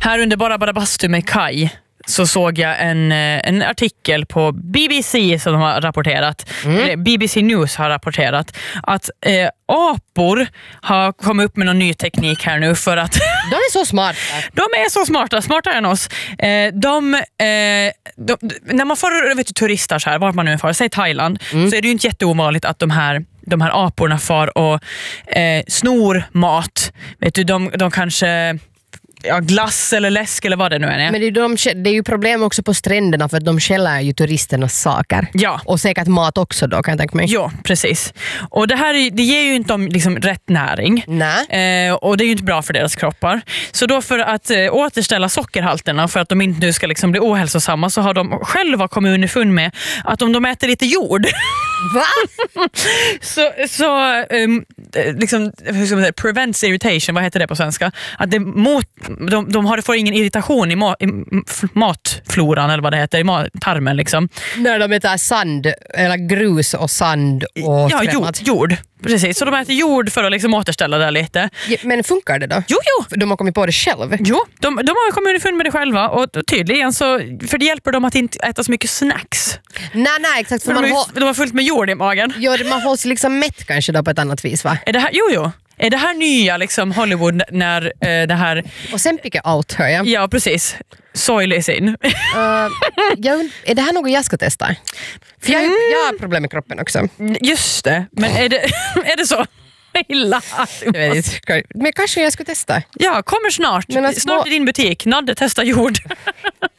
Här under Bara bastu med Kai så såg jag en artikel på BBC som de har rapporterat, BBC News har rapporterat att apor har kommit upp med någon ny teknik här nu för att De är så smarta. de är så smarta, smartare än oss. När man får turister så här, vart man nu får, säg Thailand, så är det ju inte jätteovanligt att de här aporna far och snor mat. Vet du, de kanske glass eller läsk eller vad det nu är. Men det är ju problem också på stränderna för att de skäller ju turisternas saker. Ja. Och säkert mat också då, kan jag tänka mig. Ja, precis. Och det ger ju inte dem liksom rätt näring. Nej. Och det är ju inte bra för deras kroppar. Så då för att återställa sockerhalterna, för att de inte nu ska liksom bli ohälsosamma, så har de själva kommit underfund med att om de äter lite jord Va? så liksom, hur ska man säga, prevents irritation, vad heter det på svenska? Att det får ingen irritation i matfloran eller vad det heter, i tarmen liksom. När de äter sand eller grus och sand och jord. Precis, så de äter jord för att liksom återställa det lite. Ja, men funkar det då? Jo. De har kommit på det själv? Jo, de har kommit underfund med det själva och tydligen så, för det hjälper dem att inte äta så mycket snacks. Nej, exakt. För de har fullt med jord i magen. Ja, man hålls liksom mätt kanske då på ett annat vis, va? Är det här, jo. Är det här nya liksom Hollywood när det här... Och sen pick out, hör jag. Ja, precis. Soil is in. Är det här något jag ska testa? För jag har problem med kroppen också. Just det, men är det så illa? Jag vet inte. Men kanske jag ska testa. Ja, kommer snart. Men Snart i din butik. Nadde testa jord.